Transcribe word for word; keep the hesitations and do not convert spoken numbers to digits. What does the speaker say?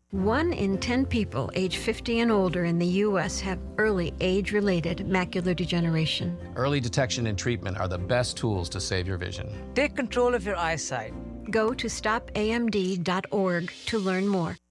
One in ten people age fifty and older in the U S have early age-related macular degeneration. Early detection and treatment are the best tools to save your vision. Take control of your eyesight. Go to stop A M D dot org to learn more.